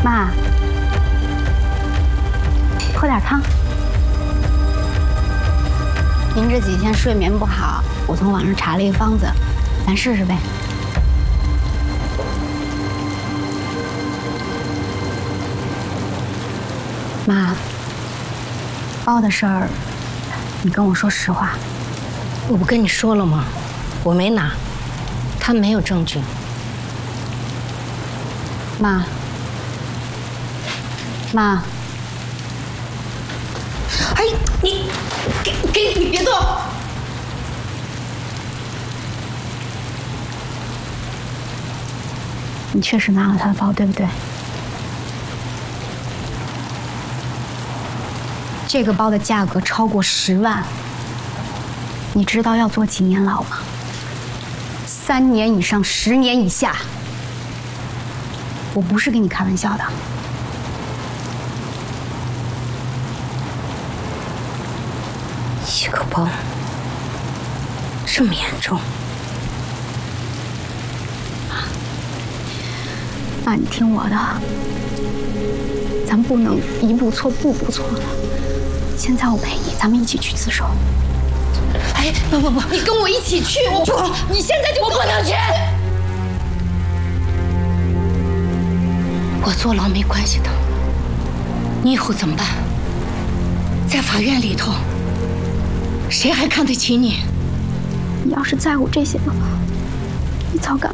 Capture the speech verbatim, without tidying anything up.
妈，喝点汤。您这几天睡眠不好，我从网上查了一个方子，咱试试呗。妈，包的事儿，你跟我说实话。 我不跟你说了吗？我没拿，他没有证据。 妈，妈， 哎，你给给你别动！ 你确实拿了他的包，对不对？这个包的价格超过十万，你知道要坐几年牢吗？三年以上，十年以下。我不是跟你开玩笑的。 一个包这么严重？ 那你听我的，咱不能一步错步步错了。现在我陪你，咱们一起去自首。 哎，不不不，你跟我一起去！我不，你现在就我不能去。我坐牢没关系的，你以后怎么办？在法院里头，谁还看得起你？ 你要是在乎这些的话，你早干。